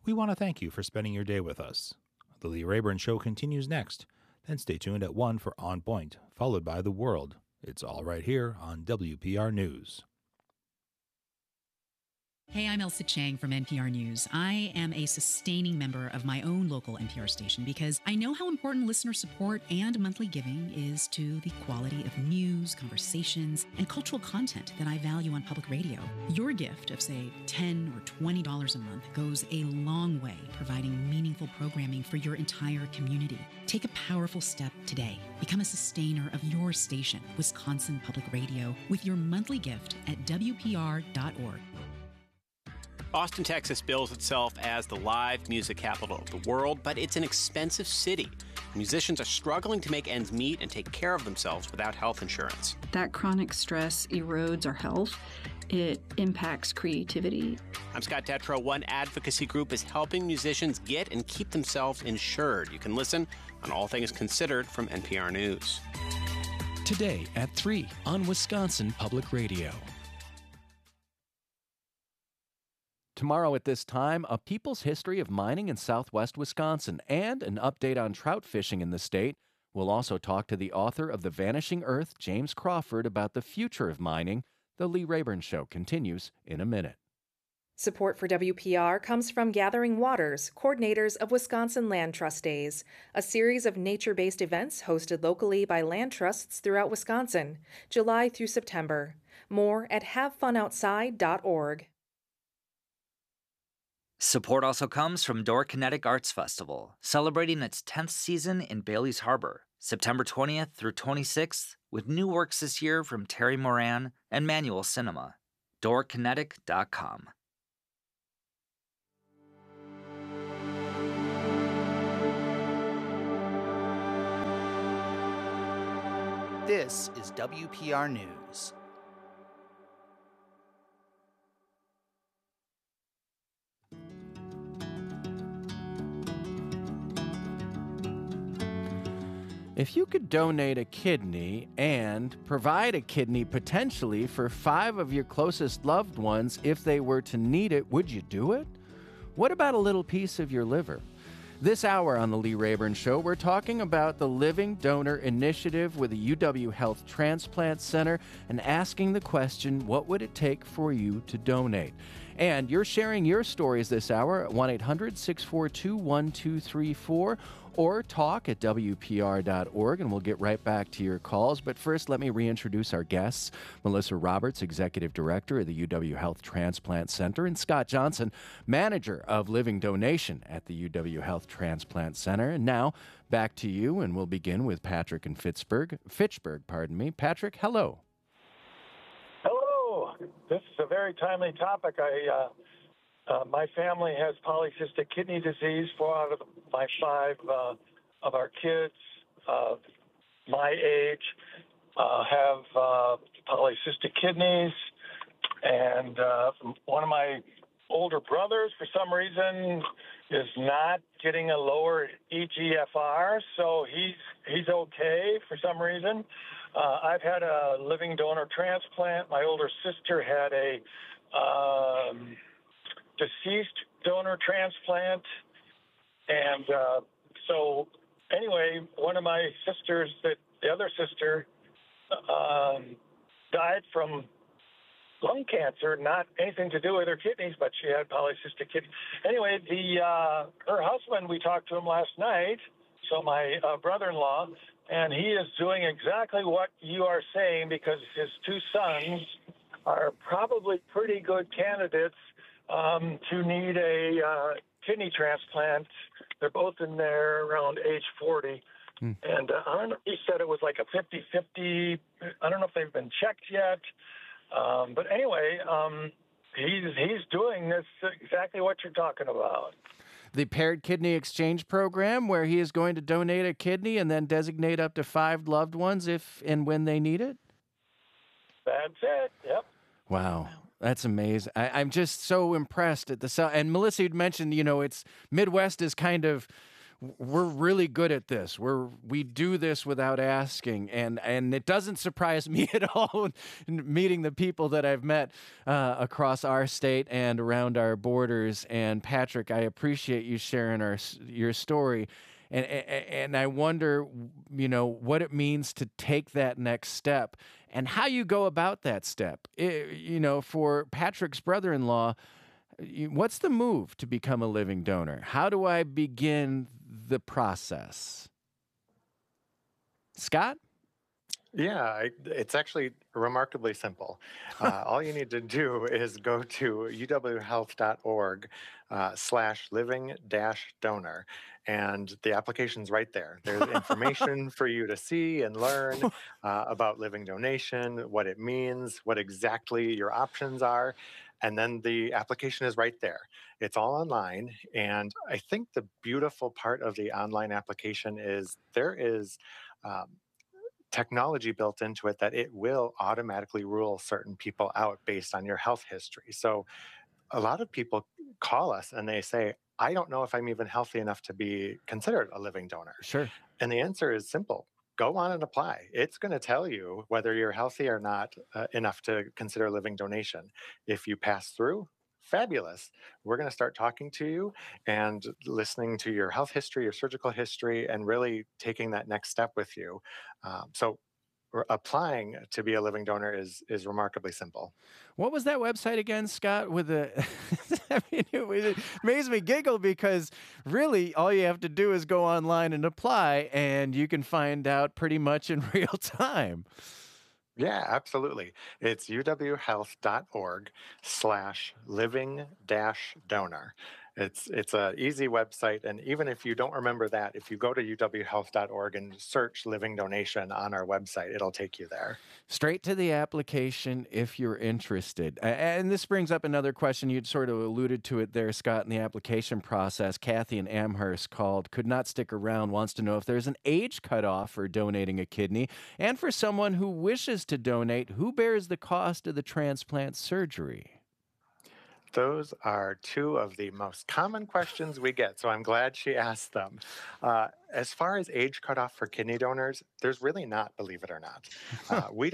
We want to thank you for spending your day with us. The Lee Rayburn Show continues next. Then stay tuned at 1 for On Point, followed by The World. It's all right here on WPR News. Hey, I'm Elsa Chang from NPR News. I am a sustaining member of my own local NPR station because I know how important listener support and monthly giving is to the quality of news, conversations, and cultural content that I value on public radio. Your gift of, say, $10 or $20 a month goes a long way providing meaningful programming for your entire community. Take a powerful step today. Become a sustainer of your station, Wisconsin Public Radio, with your monthly gift at WPR.org. Austin, Texas bills itself as the live music capital of the world, but it's an expensive city. Musicians are struggling to make ends meet and take care of themselves without health insurance. That chronic stress erodes our health. It impacts creativity. I'm Scott Detrow. One advocacy group is helping musicians get and keep themselves insured. You can listen on All Things Considered from NPR News. Today at 3 on Wisconsin Public Radio. Tomorrow at this time, a people's history of mining in southwest Wisconsin and an update on trout fishing in the state. We'll also talk to the author of The Vanishing Earth, James Crawford, about the future of mining. The Lee Rayburn Show continues in a minute. Support for WPR comes from Gathering Waters, coordinators of Wisconsin Land Trust Days, a series of nature-based events hosted locally by land trusts throughout Wisconsin, July through September. More at havefunoutside.org. Support also comes from Door Kinetic Arts Festival, celebrating its 10th season in Bailey's Harbor, September 20th through 26th, with new works this year from Terry Moran and Manual Cinema. DoorKinetic.com. This is WPR News. If you could donate a kidney and provide a kidney potentially for 5 of your closest loved ones if they were to need it, would you do it? What about a little piece of your liver? This hour on the Lee Rayburn Show, we're talking about the Living Donor Initiative with the UW Health Transplant Center and asking the question, what would it take for you to donate? And you're sharing your stories this hour at 1-800-642-1234 or talk at WPR.org, and we'll get right back to your calls. But first, let me reintroduce our guests. Melissa Roberts, Executive Director of the UW Health Transplant Center, and Scott Johnson, Manager of Living Donation at the UW Health Transplant Center. And now, back to you, and we'll begin with Patrick in Fitchburg. Patrick, hello. Hello. This is a very timely topic. My family has polycystic kidney disease. 4 out of my 5 of our kids my age have polycystic kidneys. And one of my older brothers, for some reason, is not getting a lower EGFR, so he's okay for some reason. I've had a living donor transplant. My older sister had a deceased donor transplant. And so anyway, one of my sisters, the other sister, died from lung cancer, not anything to do with her kidneys, but she had polycystic kidney. Anyway, her husband, we talked to him last night, so my brother-in-law, and he is doing exactly what you are saying because his 2 sons are probably pretty good candidates to need a kidney transplant. They're both in there around age 40. And I don't know, he said it was like a 50-50. I don't know if they've been checked yet. But anyway, he's doing this exactly what you're talking about. The Paired Kidney Exchange Program, where he is going to donate a kidney and then designate up to 5 loved ones if and when they need it? That's it, yep. Wow. That's amazing. I'm just so impressed at the... And Melissa, you'd mentioned, it's Midwest is kind of we're really good at this. We do this without asking, and it doesn't surprise me at all meeting the people that I've met across our state and around our borders. And Patrick, I appreciate you sharing your story. And I wonder, what it means to take that next step and how you go about that step. For Patrick's brother-in-law, what's the move to become a living donor? How do I begin the process? Scott? Yeah, it's actually remarkably simple. All you need to do is go to uwhealth.org/living-donor, and the application's right there. There's information for you to see and learn about living donation, what it means, what exactly your options are, and then the application is right there. It's all online, and I think the beautiful part of the online application is there is technology built into it that it will automatically rule certain people out based on your health history. So a lot of people call us and they say, I don't know if I'm even healthy enough to be considered a living donor. Sure. And the answer is simple. Go on and apply. It's going to tell you whether you're healthy or not enough to consider living donation. If you pass through, fabulous. We're going to start talking to you and listening to your health history, your surgical history, and really taking that next step with you. So applying to be a living donor is remarkably simple. What was that website again, Scott? With I mean, it made me giggle because really all you have to do is go online and apply, and you can find out pretty much in real time. Yeah, absolutely. It's uwhealth.org/living-donor. It's an easy website, and even if you don't remember that, if you go to uwhealth.org and search living donation on our website, it'll take you there. Straight to the application if you're interested. And this brings up another question. You'd sort of alluded to it there, Scott, in the application process. Kathy in Amherst called, could not stick around, wants to know if there's an age cutoff for donating a kidney. And for someone who wishes to donate, who bears the cost of the transplant surgery? Those are two of the most common questions we get, so I'm glad she asked them. As far as age cutoff for kidney donors, there's really not, believe it or not. We